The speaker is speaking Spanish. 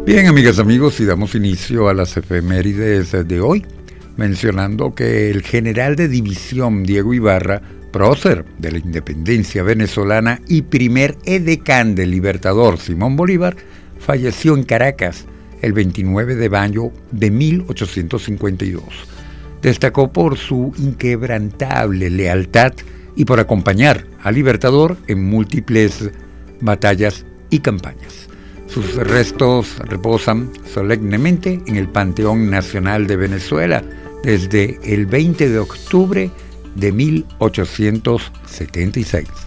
Bien, amigas, amigos, y damos inicio a las efemérides de hoy, mencionando que el general de división Diego Ibarra, prócer de la independencia venezolana y primer edecán del Libertador Simón Bolívar, falleció en Caracas el 29 de mayo de 1852. Destacó por su inquebrantable lealtad y por acompañar al Libertador en múltiples batallas y campañas. Sus restos reposan solemnemente en el Panteón Nacional de Venezuela desde el 20 de octubre de 1876.